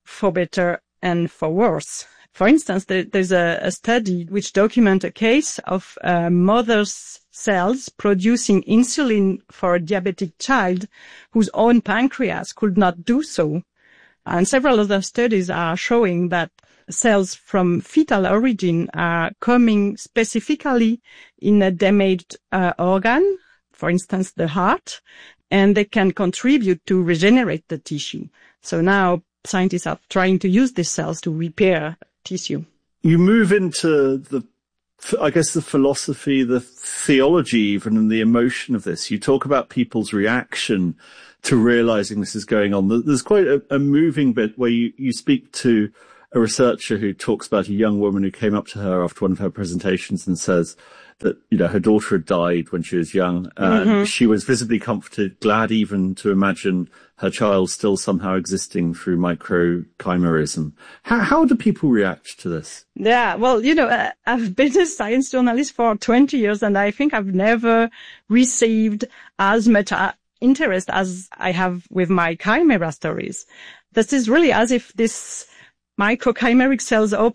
for better and for worse. For instance, there, there's a, a study which documents a case of a mother's cells producing insulin for a diabetic child whose own pancreas could not do so. And several other studies are showing that cells from fetal origin are coming specifically in a damaged uh, organ, for instance, the heart, and they can contribute to regenerate the tissue. So now scientists are trying to use these cells to repair tissue. You move into the, I guess, the philosophy, the theology even, and the emotion of this. You talk about people's reaction to realizing this is going on. There's quite a, a moving bit where you, you speak to a researcher who talks about a young woman who came up to her after one of her presentations and says that, you know, her daughter had died when she was young. And mm-hmm. she was visibly comforted, glad even to imagine her child still somehow existing through microchimerism. How, how do people react to this? Yeah, well, you know, uh, I've been a science journalist for twenty years, and I think I've never received as much uh, interest as I have with my chimera stories. This is really as if this microchimeric cells open